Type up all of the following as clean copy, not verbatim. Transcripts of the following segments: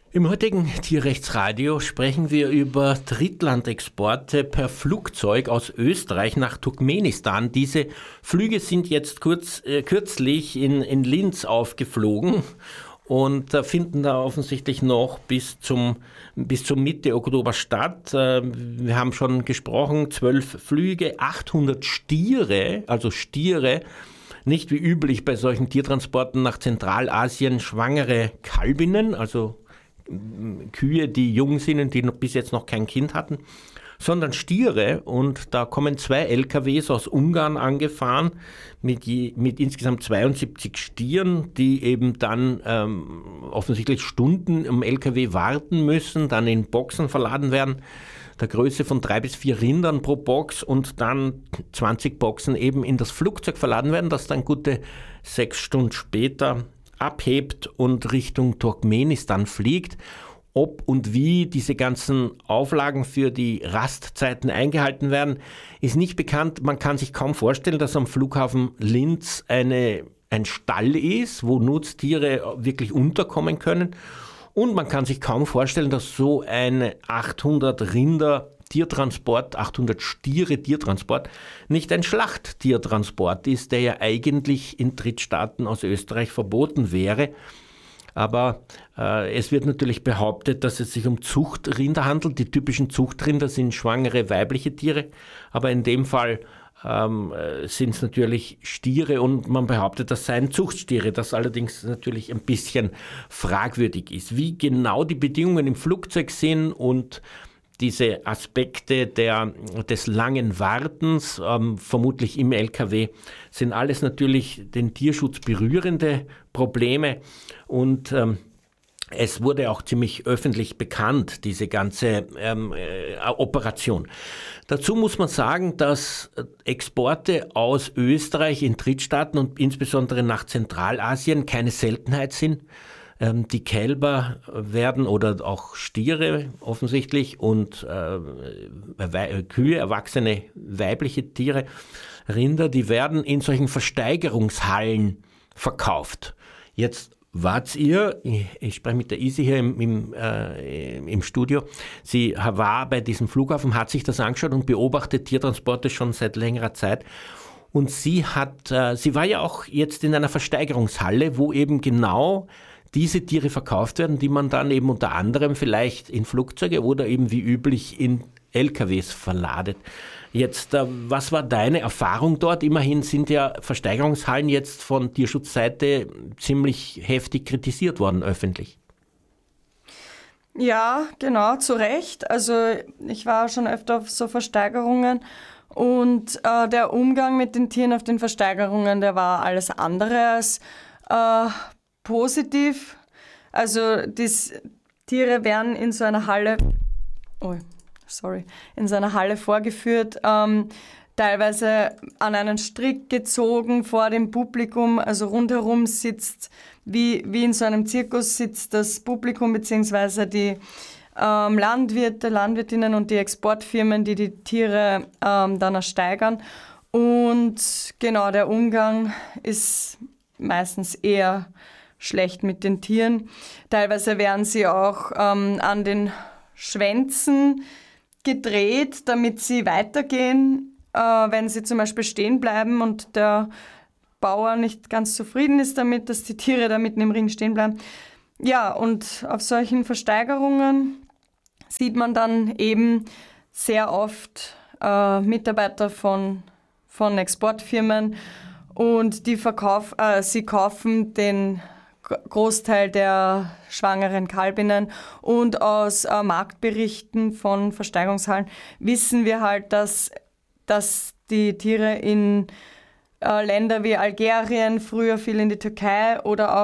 Im heutigen Tierrechtsradio sprechen wir über Drittlandexporte per Flugzeug aus Österreich nach Turkmenistan. Diese Flüge sind jetzt kürzlich in Linz aufgeflogen und finden da offensichtlich noch bis zum Mitte Oktober statt. Wir haben schon gesprochen, 12 Flüge, 800 Stiere, also Stiere, nicht wie üblich bei solchen Tiertransporten nach Zentralasien, schwangere Kalbinnen, also Kühe, die jung sind und die bis jetzt noch kein Kind hatten, sondern Stiere. Und da kommen 2 LKWs aus Ungarn angefahren mit insgesamt 72 Stieren, die eben dann offensichtlich Stunden im LKW warten müssen, dann in Boxen verladen werden, der Größe von 3 bis 4 Rindern pro Box und dann 20 Boxen eben in das Flugzeug verladen werden, das dann gute 6 Stunden später abhebt und Richtung Turkmenistan fliegt. Ob und wie diese ganzen Auflagen für die Rastzeiten eingehalten werden, ist nicht bekannt. Man kann sich kaum vorstellen, dass am Flughafen Linz ein Stall ist, wo Nutztiere wirklich unterkommen können. Und man kann sich kaum vorstellen, dass so ein 800 Rinder Tiertransport, 800 Stiere Tiertransport, nicht ein Schlachttiertransport ist, der ja eigentlich in Drittstaaten aus Österreich verboten wäre. Aber es wird natürlich behauptet, dass es sich um Zuchtrinder handelt. Die typischen Zuchtrinder sind schwangere weibliche Tiere, aber in dem Fall sind es natürlich Stiere und man behauptet, das seien Zuchtstiere, das allerdings natürlich ein bisschen fragwürdig ist. Wie genau die Bedingungen im Flugzeug sind und diese Aspekte des langen Wartens, vermutlich im LKW, sind alles natürlich den Tierschutz berührende Probleme und es wurde auch ziemlich öffentlich bekannt, diese ganze Operation. Dazu muss man sagen, dass Exporte aus Österreich in Drittstaaten und insbesondere nach Zentralasien keine Seltenheit sind. Die Kälber werden oder auch Stiere offensichtlich und Kühe, erwachsene weibliche Tiere, Rinder, die werden in solchen Versteigerungshallen verkauft. Jetzt wart ihr, ich spreche mit der Isi hier im Studio, sie war bei diesem Flughafen, hat sich das angeschaut und beobachtet Tiertransporte schon seit längerer Zeit. Und sie war ja auch jetzt in einer Versteigerungshalle, wo eben genau diese Tiere verkauft werden, die man dann eben unter anderem vielleicht in Flugzeuge oder eben wie üblich in LKWs verladet. Jetzt, was war deine Erfahrung dort? Immerhin sind ja Versteigerungshallen jetzt von Tierschutzseite ziemlich heftig kritisiert worden öffentlich. Ja, genau, zu Recht. Also ich war schon öfter auf so Versteigerungen und der Umgang mit den Tieren auf den Versteigerungen, der war alles andere als positiv. Also die Tiere werden in so einer Halle, in so einer Halle vorgeführt, teilweise an einen Strick gezogen vor dem Publikum, also rundherum sitzt, wie in so einem Zirkus sitzt das Publikum bzw. die Landwirte, Landwirtinnen und die Exportfirmen, die die Tiere dann ersteigern. Und genau, der Umgang ist meistens eher schlecht mit den Tieren. Teilweise werden sie auch an den Schwänzen gedreht, damit sie weitergehen, wenn sie zum Beispiel stehen bleiben und der Bauer nicht ganz zufrieden ist damit, dass die Tiere da mitten im Ring stehen bleiben. Ja, und auf solchen Versteigerungen sieht man dann eben sehr oft Mitarbeiter von Exportfirmen und sie kaufen den Großteil der schwangeren Kalbinnen und aus Marktberichten von Versteigerungshallen wissen wir halt, dass die Tiere in Länder wie Algerien, früher viel in die Türkei oder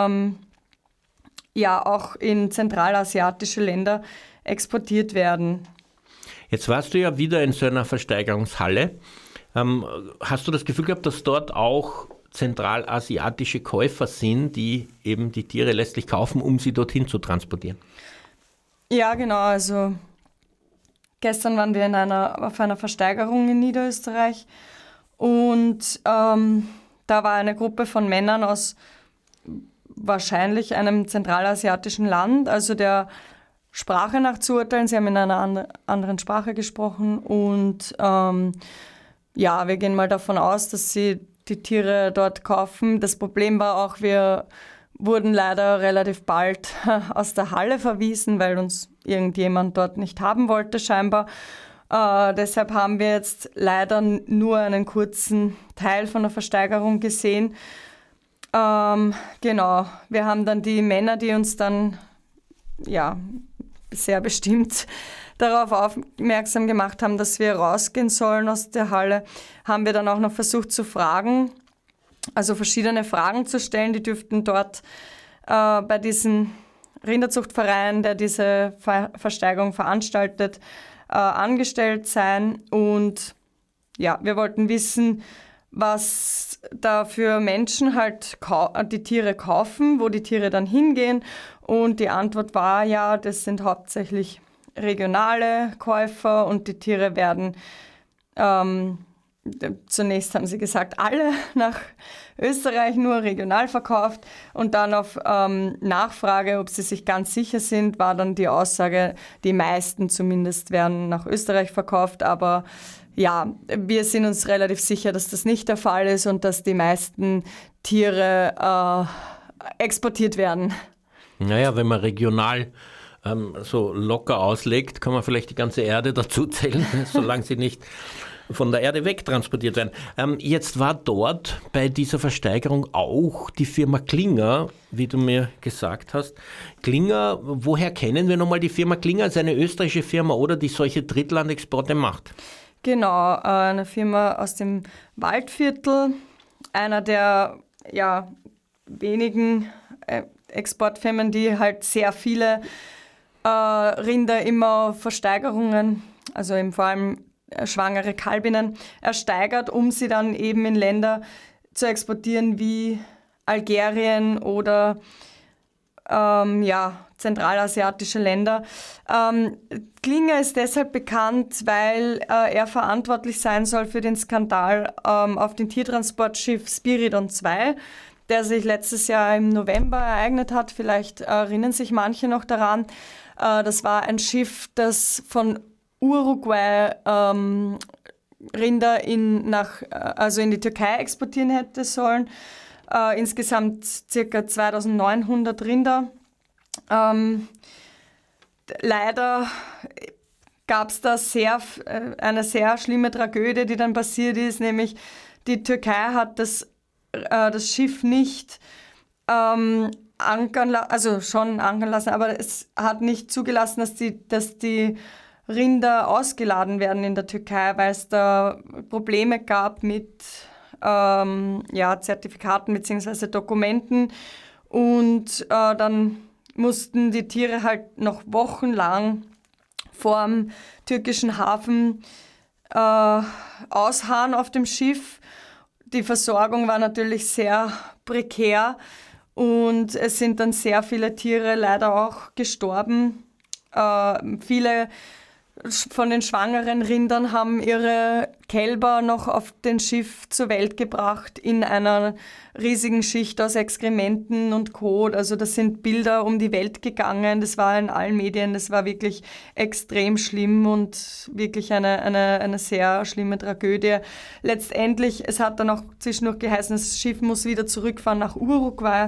auch in zentralasiatische Länder exportiert werden. Jetzt warst du ja wieder in so einer Versteigerungshalle. Hast du das Gefühl gehabt, dass dort auch zentralasiatische Käufer sind, die eben die Tiere letztlich kaufen, um sie dorthin zu transportieren? Ja, genau. Also gestern waren wir auf einer Versteigerung in Niederösterreich und da war eine Gruppe von Männern aus wahrscheinlich einem zentralasiatischen Land, also der Sprache nach zu urteilen. Sie haben in einer anderen Sprache gesprochen und wir gehen mal davon aus, dass sie die Tiere dort kaufen. Das Problem war auch, wir wurden leider relativ bald aus der Halle verwiesen, weil uns irgendjemand dort nicht haben wollte scheinbar. Deshalb haben wir jetzt leider nur einen kurzen Teil von der Versteigerung gesehen. Genau, wir haben dann die Männer, die uns dann sehr bestimmt darauf aufmerksam gemacht haben, dass wir rausgehen sollen aus der Halle, haben wir dann auch noch versucht zu fragen, also verschiedene Fragen zu stellen. Die dürften dort bei diesem Rinderzuchtverein, der diese Versteigerung veranstaltet, angestellt sein. Und ja, wir wollten wissen, was da für Menschen halt die Tiere kaufen, wo die Tiere dann hingehen. Und die Antwort war, ja, das sind hauptsächlich regionale Käufer und die Tiere werden, zunächst haben sie gesagt, alle nach Österreich nur regional verkauft und dann auf Nachfrage, ob sie sich ganz sicher sind, war dann die Aussage, die meisten zumindest werden nach Österreich verkauft, aber ja, wir sind uns relativ sicher, dass das nicht der Fall ist und dass die meisten Tiere exportiert werden. Naja, wenn man regional so locker auslegt, kann man vielleicht die ganze Erde dazu zählen, solange sie nicht von der Erde wegtransportiert werden. Jetzt war dort bei dieser Versteigerung auch die Firma Klinger, wie du mir gesagt hast. Klinger, woher kennen wir nochmal die Firma Klinger? Ist eine österreichische Firma, oder, die solche Drittlandexporte macht? Genau, eine Firma aus dem Waldviertel, einer der wenigen Exportfirmen, die halt sehr viele Rinder immer auf Versteigerungen, also eben vor allem schwangere Kalbinnen, ersteigert, um sie dann eben in Länder zu exportieren wie Algerien oder zentralasiatische Länder. Klinger ist deshalb bekannt, weil er verantwortlich sein soll für den Skandal auf dem Tiertransportschiff Spiridon 2, der sich letztes Jahr im November ereignet hat. Vielleicht erinnern sich manche noch daran. Das war ein Schiff, das von Uruguay Rinder in die Türkei exportieren hätte sollen. Insgesamt ca. 2900 Rinder. Leider gab es da eine sehr schlimme Tragödie, die dann passiert ist, nämlich die Türkei hat das Schiff nicht ankern lassen, aber es hat nicht zugelassen, dass die Rinder ausgeladen werden in der Türkei, weil es da Probleme gab mit Zertifikaten bzw. Dokumenten und dann mussten die Tiere halt noch wochenlang vorm türkischen Hafen ausharren auf dem Schiff. Die Versorgung war natürlich sehr prekär und es sind dann sehr viele Tiere leider auch gestorben. Viele von den schwangeren Rindern haben ihre Kälber noch auf dem Schiff zur Welt gebracht in einer riesigen Schicht aus Exkrementen und Kot. Also das sind Bilder um die Welt gegangen. Das war in allen Medien. Das war wirklich extrem schlimm und wirklich eine sehr schlimme Tragödie. Letztendlich, es hat dann auch zwischendurch geheißen, das Schiff muss wieder zurückfahren nach Uruguay.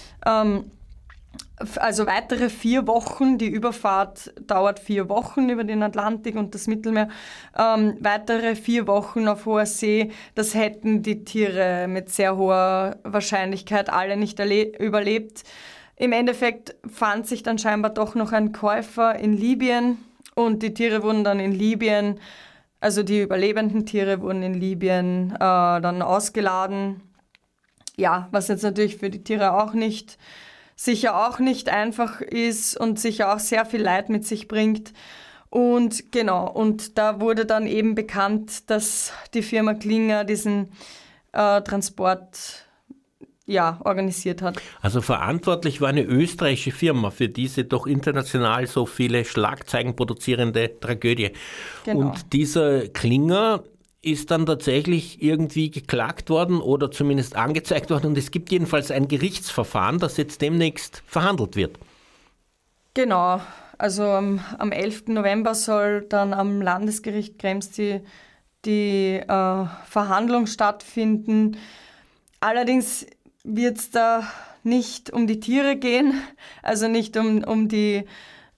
Also weitere 4 Wochen, die Überfahrt dauert 4 Wochen über den Atlantik und das Mittelmeer. Weitere 4 Wochen auf hoher See, das hätten die Tiere mit sehr hoher Wahrscheinlichkeit alle nicht überlebt. Im Endeffekt fand sich dann scheinbar doch noch ein Käufer in Libyen und die Tiere wurden dann in Libyen, also die überlebenden Tiere wurden in Libyen dann ausgeladen. Ja, was jetzt natürlich für die Tiere sicher auch nicht einfach ist und sicher auch sehr viel Leid mit sich bringt. Und genau, und da wurde dann eben bekannt, dass die Firma Klinger diesen Transport organisiert hat. Also verantwortlich war eine österreichische Firma für diese doch international so viele Schlagzeilen produzierende Tragödie. Genau. Und dieser Klinger ist dann tatsächlich irgendwie geklagt worden oder zumindest angezeigt worden und es gibt jedenfalls ein Gerichtsverfahren, das jetzt demnächst verhandelt wird. Genau, also am 11. November soll dann am Landesgericht Krems die Verhandlung stattfinden. Allerdings wird es da nicht um die Tiere gehen, also nicht um die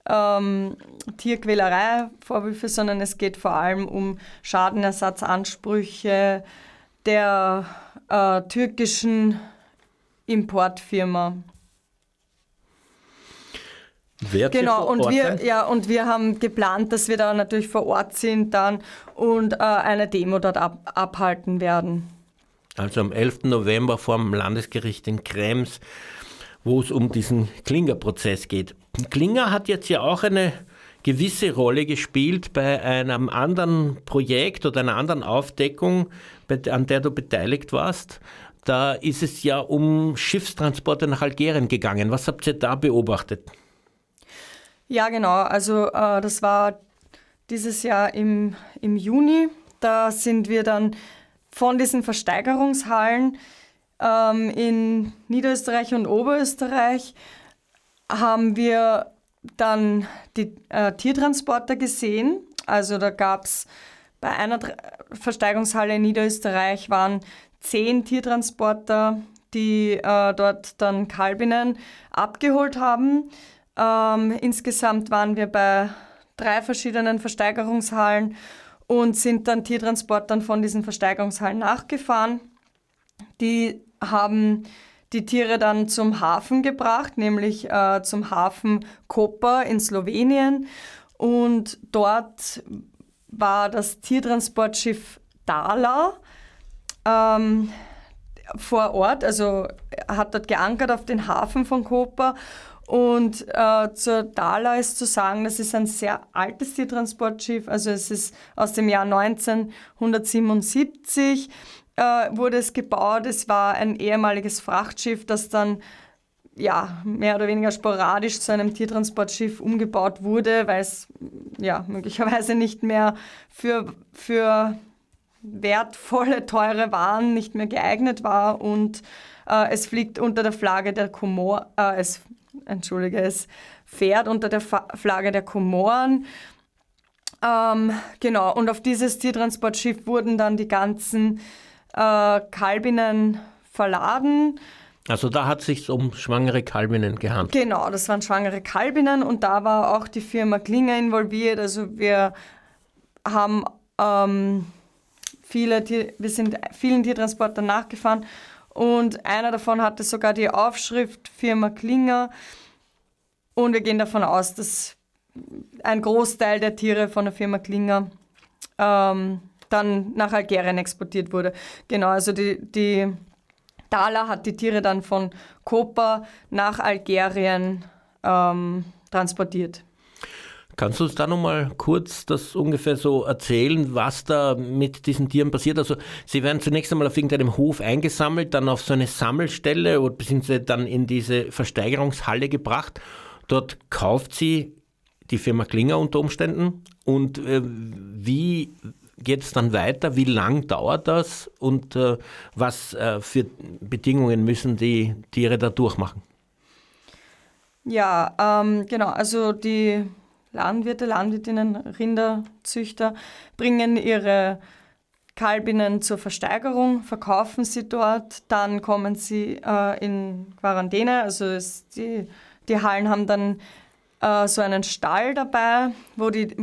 Tierquälerei-Vorwürfe, sondern es geht vor allem um Schadenersatzansprüche der türkischen Importfirma. Genau, und wir haben geplant, dass wir da natürlich vor Ort sind dann und eine Demo dort abhalten werden. Also am 11. November vor dem Landesgericht in Krems, wo es um diesen Klinger-Prozess geht. Klinger hat jetzt ja auch eine gewisse Rolle gespielt bei einem anderen Projekt oder einer anderen Aufdeckung, an der du beteiligt warst. Da ist es ja um Schiffstransporte nach Algerien gegangen. Was habt ihr da beobachtet? Ja, genau. Also das war dieses Jahr im Juni. Da sind wir dann von diesen Versteigerungshallen in Niederösterreich und Oberösterreich haben wir dann die Tiertransporter gesehen. Also da gab es bei einer Versteigerungshalle in Niederösterreich waren 10 Tiertransporter, die dort dann Kalbinnen abgeholt haben. Insgesamt waren wir bei 3 verschiedenen Versteigerungshallen und sind dann Tiertransportern von diesen Versteigerungshallen nachgefahren. Die haben die Tiere dann zum Hafen gebracht, nämlich zum Hafen Koper in Slowenien. Und dort war das Tiertransportschiff Dala vor Ort, also hat dort geankert auf den Hafen von Koper. Und zur Dala ist zu sagen, das ist ein sehr altes Tiertransportschiff, also es ist aus dem Jahr 1977 wurde es gebaut. Es war ein ehemaliges Frachtschiff, das dann ja mehr oder weniger sporadisch zu einem Tiertransportschiff umgebaut wurde, weil es ja möglicherweise nicht mehr für wertvolle, teure Waren nicht mehr geeignet war und es fliegt unter der Flagge der es fährt unter der Flagge der Komoren. Genau, und auf dieses Tiertransportschiff wurden dann die ganzen Kalbinnen verladen. Also da hat es sich um schwangere Kalbinnen gehandelt. Genau, das waren schwangere Kalbinnen und da war auch die Firma Klinger involviert. Also wir haben wir sind vielen Tiertransportern nachgefahren und einer davon hatte sogar die Aufschrift Firma Klinger. Und wir gehen davon aus, dass ein Großteil der Tiere von der Firma Klinger dann nach Algerien exportiert wurde. Genau, also die Dala hat die Tiere dann von Koper nach Algerien transportiert. Kannst du uns da nochmal kurz das ungefähr so erzählen, was da mit diesen Tieren passiert? Also sie werden zunächst einmal auf irgendeinem Hof eingesammelt, dann auf so eine Sammelstelle oder beziehungsweise dann in diese Versteigerungshalle gebracht. Dort kauft sie die Firma Klinger unter Umständen. Und wie geht es dann weiter? Wie lang dauert das? Und was für Bedingungen müssen die Tiere da durchmachen? Ja, genau. Also die Landwirtinnen, Rinderzüchter bringen ihre Kalbinnen zur Versteigerung, verkaufen sie dort, dann kommen sie in Quarantäne. Also die Hallen haben dann so einen Stall dabei, wo